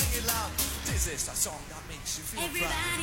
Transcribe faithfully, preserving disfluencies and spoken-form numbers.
sing it loud. This is a song that makes you feel proud. Everybody